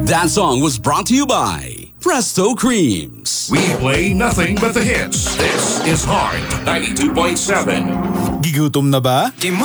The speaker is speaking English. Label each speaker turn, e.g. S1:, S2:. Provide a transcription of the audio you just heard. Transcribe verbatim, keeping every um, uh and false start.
S1: That song was brought to you by Presto Creams.
S2: We play nothing but the hits. This is Heart ninety-two point seven.
S3: Gigutom na ba?